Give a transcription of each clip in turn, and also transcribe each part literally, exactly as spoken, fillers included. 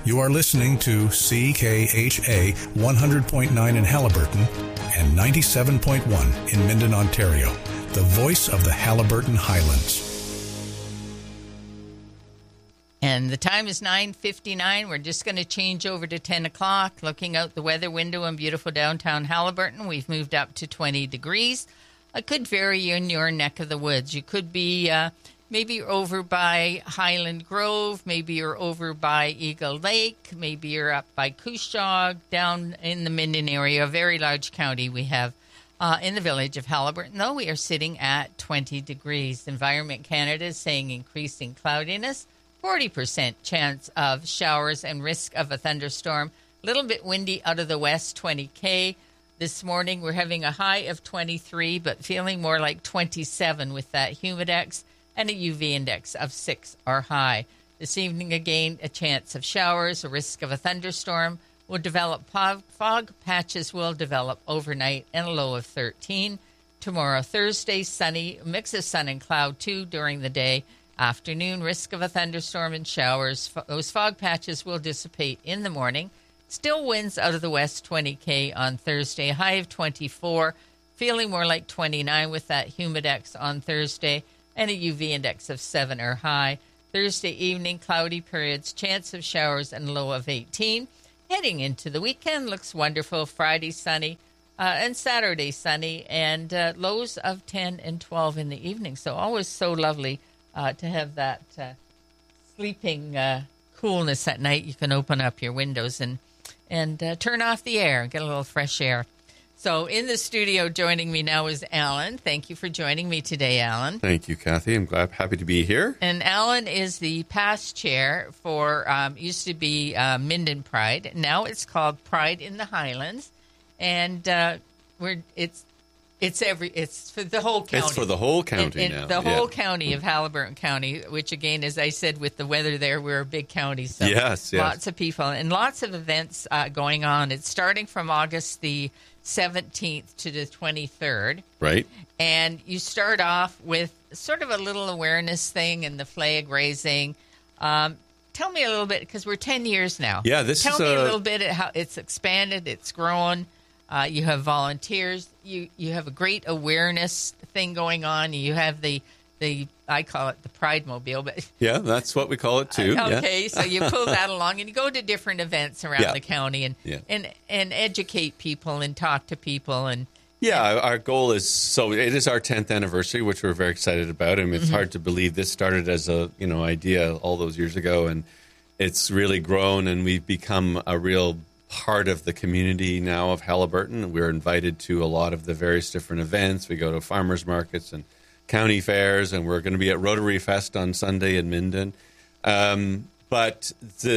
You are listening to C K H A one hundred point nine in Haliburton and ninety-seven point one in Minden, Ontario, the voice of the Haliburton Highlands. And the time is nine fifty-nine. We're just going to change over to ten o'clock. Looking out the weather window in beautiful downtown Haliburton, we've moved up to twenty degrees. It could vary in your neck of the woods. You could be uh, maybe you're over by Highland Grove. Maybe you're over by Eagle Lake. Maybe you're up by Couchog, down in the Minden area, a very large county we have uh, in the village of Haliburton. Though we are sitting at twenty degrees. Environment Canada is saying increasing cloudiness, forty percent chance of showers and risk of a thunderstorm. A little bit windy out of the west, twenty K. This morning we're having a high of twenty-three, but feeling more like twenty-seven with that humidex and a U V index of six or high. This evening, again, a chance of showers, a risk of a thunderstorm will develop. Fog, fog patches will develop overnight and a low of thirteen. Tomorrow, Thursday, sunny, mix of sun and cloud too during the day. Afternoon, risk of a thunderstorm and showers. Those fog patches will dissipate in the morning. Still winds out of the west, twenty K on Thursday. High of twenty-four. Feeling more like twenty-nine with that humidex on Thursday and a U V index of seven or high. Thursday evening, cloudy periods, chance of showers and low of eighteen. Heading into the weekend, looks wonderful. Friday sunny uh, and Saturday sunny and uh, lows of ten and twelve in the evening. So always so lovely Uh, to have that uh, sleeping uh, coolness at night. You can open up your windows and and uh, turn off the air and get a little fresh air. So in the studio joining me now is Alan. Thank you for joining me today, Alan. Thank you, Kathy. I'm glad, happy to be here. And Alan is the past chair for, um, used to be uh, Minden Pride. Now it's called Pride in the Highlands. And uh, we're it's It's every. It's for the whole county. It's for the whole county and, and now. The whole yeah. county of Haliburton County, which again, as I said, with the weather there, we're a big county. So yes, yes. Lots of people and lots of events uh, going on. It's starting from August the seventeenth to the twenty-third. Right. And you start off with sort of a little awareness thing and the flag raising. Um, tell me a little bit, because we're ten years now. Yeah, this tell is me a... a little bit how it's expanded, it's grown. Uh, you have volunteers. You you have a great awareness thing going on. You have the the I call it the Pride Mobile, but yeah, that's what we call it too. Uh, okay, yeah. So you pull that along, and you go to different events around yeah. the county, and, yeah. and and educate people and talk to people, and yeah, and, our goal is so it is our tenth anniversary, which we're very excited about. I mean, it's mm-hmm. hard to believe this started as a you know idea all those years ago, and it's really grown, and we've become a real part of the community now of Haliburton. We're invited to a lot of the various different events. We go to farmers markets and county fairs, and we're going to be at Rotary Fest on Sunday in Minden. Um, but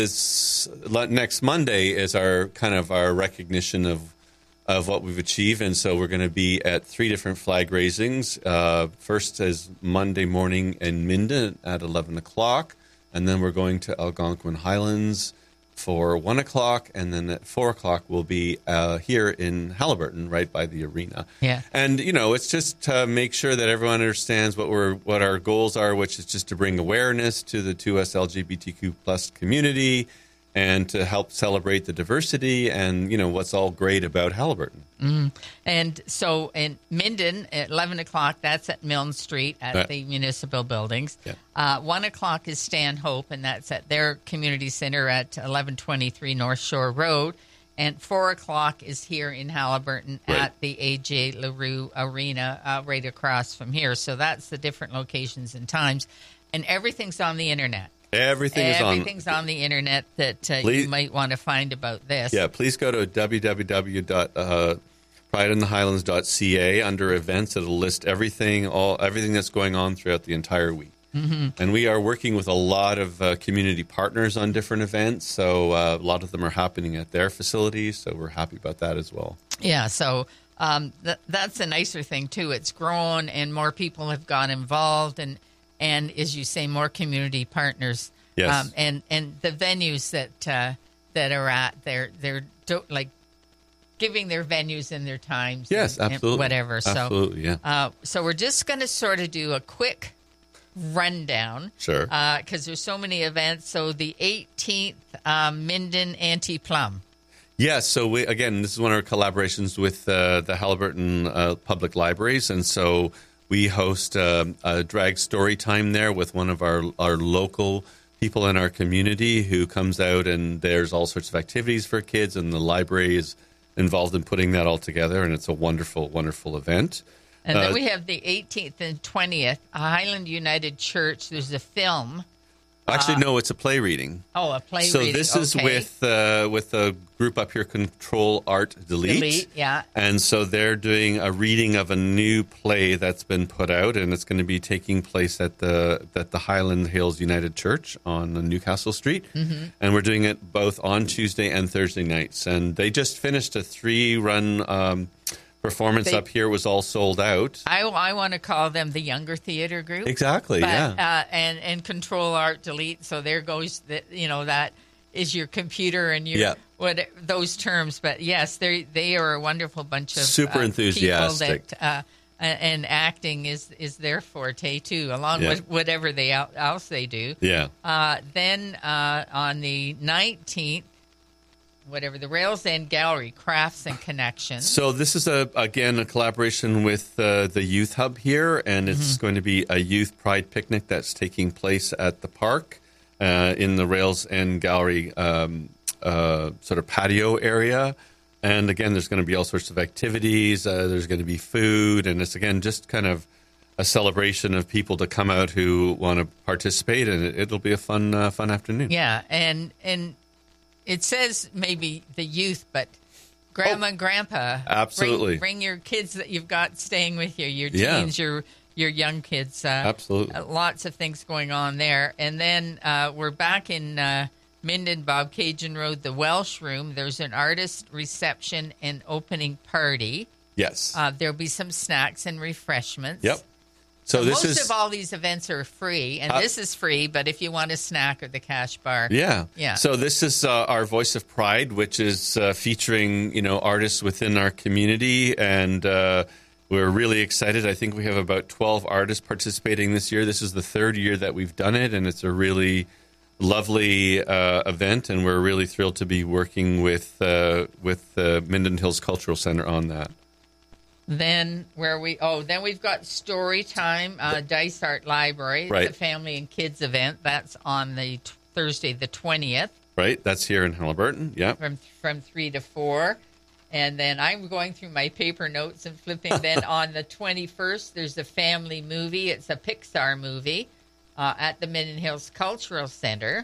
this next Monday is our kind of our recognition of of what we've achieved, and so we're going to be at three different flag raisings. Uh, first is Monday morning in Minden at eleven o'clock, and then we're going to Algonquin Highlands for one o'clock, and then at four o'clock we'll be uh, here in Haliburton, right by the arena. Yeah, and you know, it's just to make sure that everyone understands what we're what our goals are, which is just to bring awareness to the two S L G B T Q plus community, and to help celebrate the diversity and you know what's all great about Haliburton. Mm. And so in Minden at eleven o'clock, that's at Milne Street at that, the municipal buildings. Yeah. Uh, one o'clock is Stanhope, and that's at their community center at eleven twenty-three North Shore Road. And four o'clock is here in Haliburton right. at the A J LaRue Arena, uh, right across from here. So that's the different locations and times. And everything's on the internet. Everything is on. Everything's on the internet that uh, please, you might want to find about this. Yeah, please go to w w w dot pride in the highlands dot c a under events. It'll list everything, all everything that's going on throughout the entire week. Mm-hmm. And we are working with a lot of uh, community partners on different events. So uh, a lot of them are happening at their facilities. So we're happy about that as well. Yeah, so um, th- that's a nicer thing, too. It's grown and more people have got involved. And, and as you say, more community partners. Yes. Um, and, and the venues that uh, that are at, they're, they're do- like giving their venues and their times. Yes, and, absolutely. And whatever. Absolutely, so, yeah. Uh, so we're just going to sort of do a quick rundown. Sure. Because there's so many events. So the eighteenth, um, Minden Anti-Plum. Yeah, so we, again, this is one of our collaborations with uh, the Haliburton uh, Public Libraries, and so we host uh, a drag story time there with one of our, our local people in our community who comes out, and there's all sorts of activities for kids, and the library is involved in putting that all together, and it's a wonderful, wonderful event. And then uh, we have the eighteenth and twentieth, Highland United Church. There's a film. Actually, uh, no, it's a play reading. Oh, a play so reading. this is okay. with uh, with a group up here, Control Art Delete. Delete, yeah. And so they're doing a reading of a new play that's been put out, and it's going to be taking place at the at the Highland Hills United Church on Newcastle Street. Mm-hmm. And we're doing it both on Tuesday and Thursday nights. And they just finished a three-run um, performance They- up here. It was all sold out. I, I want to call them the Younger Theater Group. Exactly, But, yeah. Uh, and, and Control Art Delete. So there goes, the, you know, that is your computer and your Yeah. what those terms. But yes, they they are a wonderful bunch of Super uh, enthusiastic. people that, uh, and acting is, is their forte too, along Yeah. with whatever they el- else they do. Yeah. Uh, then uh, on the nineteenth, whatever, the Rails End Gallery, Crafts and Connections. So this is, a again, a collaboration with uh, the Youth Hub here, and it's Mm-hmm. going to be a Youth Pride picnic that's taking place at the park uh, in the Rails End Gallery um, uh, sort of patio area. And again, there's going to be all sorts of activities. Uh, there's going to be food, and it's, again, just kind of a celebration of people to come out who want to participate, and it, it'll be a fun, uh, fun afternoon. Yeah, and and it says maybe the youth, but grandma Oh, and grandpa. absolutely. Bring, bring your kids that you've got staying with you, your Yeah. teens, your your young kids. Uh, Absolutely. uh, lots of things going on there. And then uh, we're back in uh, Minden, Bob Cajun Road, the Welsh Room. There's an artist reception and opening party. Yes. Uh, there'll be some snacks and refreshments. Yep. So this Most is of all these events are free, and Uh, this is free, but if you want a snack or the cash bar. Yeah, Yeah. So this is uh, our Voice of Pride, which is uh, featuring you know artists within our community, and uh, we're really excited. I think we have about twelve artists participating this year. This is the third year that we've done it, and it's a really lovely uh, event, and we're really thrilled to be working with uh, with the Minden Hills Cultural Center on that. Then where we oh then we've got story time, uh, Dice Art Library. It's Right. a family and kids event. That's on the t- Thursday the twentieth Right, that's here in Haliburton. Yeah. from from three to four. And then I'm going through my paper notes and flipping. Then on the twenty-first, there's a family movie. It's a Pixar movie uh, at the Minden Hills Cultural Center.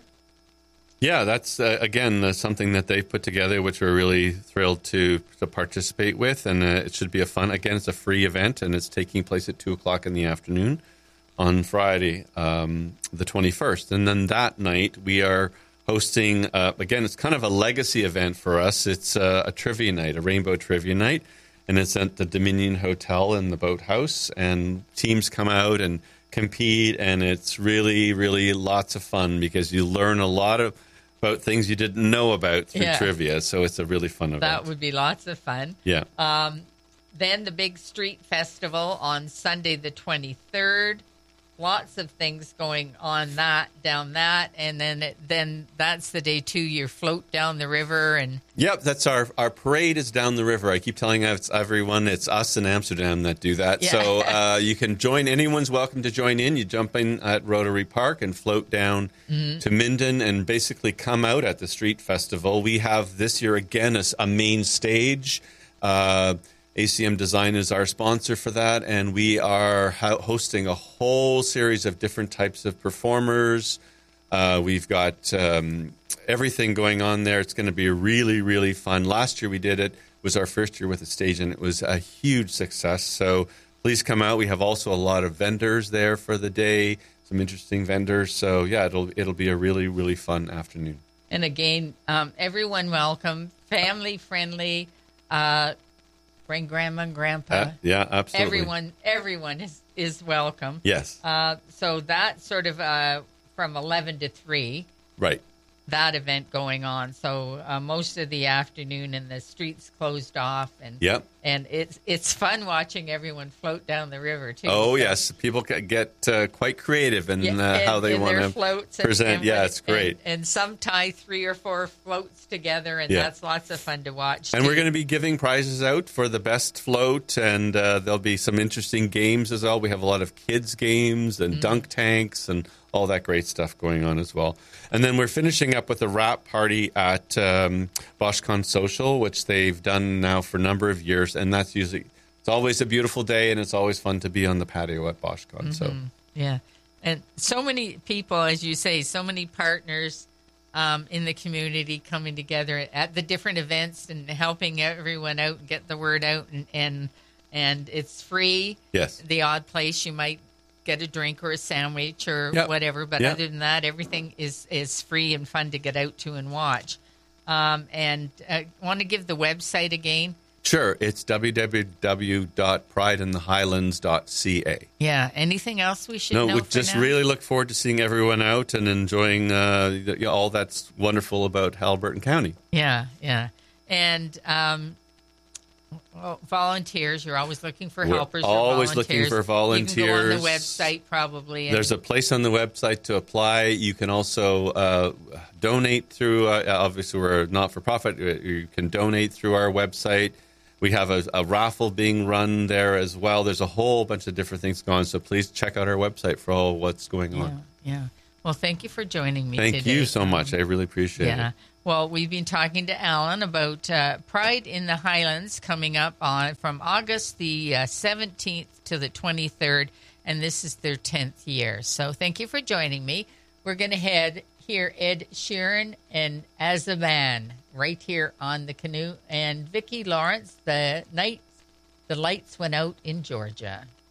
Yeah, that's, uh, again, uh, something that they've put together, which we're really thrilled to, to participate with. And uh, it should be a fun, again, it's a free event, and it's taking place at two o'clock in the afternoon on Friday, um, the twenty-first. And then that night, we are hosting, uh, again, it's kind of a legacy event for us. It's uh, a trivia night, a rainbow trivia night. And it's at the Dominion Hotel in the Boathouse. And teams come out and compete, and it's really, really lots of fun because you learn a lot of about things you didn't know about through Yeah. trivia. So it's a really fun event. That would be lots of fun. yeah. Um, then the big street festival on Sunday the twenty-third. Lots of things going on that down that, and then it, then that's the day too. You float down the river, and Yep, that's our our parade is down the river. I keep telling us, everyone, it's us in Amsterdam that do that. Yeah. So uh, you can join. Anyone's welcome to join in. You jump in at Rotary Park and float down Mm-hmm. to Minden and basically come out at the street festival. We have this year again a, s- a main stage. Uh, A C M Design is our sponsor for that, and we are ho- hosting a whole series of different types of performers. Uh, we've got um, everything going on there. It's going to be really, really fun. Last year we did it. It was our first year with the stage, and it was a huge success. So please come out. We have also a lot of vendors there for the day, some interesting vendors. So, yeah, it'll it'll be a really, really fun afternoon. and again, um, everyone welcome, family friendly. Uh, bring grandma and grandpa. Uh, yeah, absolutely. Everyone, everyone is is welcome. Yes, Uh, so that's sort of uh, from eleven to three. right. That event going on. So uh, most of the afternoon, and the streets closed off, and Yep. And it's it's fun watching everyone float down the river too. Oh So- yes, people ca- get uh, quite creative in Yeah, uh, and- how they and want their to floats and- present. and yeah, what- it's great. And, and some tie three or four floats together, and Yeah. that's lots of fun to watch. And too. we're going to be giving prizes out for the best float, and uh, there'll be some interesting games as well. We have a lot of kids' games and Mm-hmm. dunk tanks and all that great stuff going on as well. And then we're finishing up with a wrap party at um, BoschCon Social, which they've done now for a number of years, and that's usually it's always a beautiful day, and it's always fun to be on the patio at BoschCon. So. Yeah. And so many people, as you say, so many partners um, in the community coming together at the different events and helping everyone out and get the word out. And, and, and it's free. Yes. The odd place you might get a drink or a sandwich or Yep. whatever. But Yep. other than that, everything is, is free and fun to get out to and watch. Um, and I want to give the website again. Sure, it's w w w dot pride in the highlands dot c a. Yeah. Anything else we should No, know we for just now? really look forward to seeing everyone out and enjoying uh, y- y- all that's wonderful about Haliburton County. Yeah, yeah. And um, well, volunteers, you're always looking for We're helpers. or always looking for You can go on the volunteers. website probably. And, There's a place on the website to apply. You can also uh, donate through, uh, obviously, we're a not-for-profit. You can donate through our website. We have a, a raffle being run there as well. There's a whole bunch of different things going on, so please check out our website for all what's going yeah, on. yeah. Well, thank you for joining me Thank today. you so Um, much. I really appreciate Yeah. it. Well, we've been talking to Alan about uh, Pride in the Highlands coming up on from August the uh, seventeenth to the twenty-third, and this is their tenth year. So thank you for joining me. We're going to head hear Ed Sheeran and As a Man right here on the Canoe, and Vicki Lawrence, the night the lights went out in Georgia.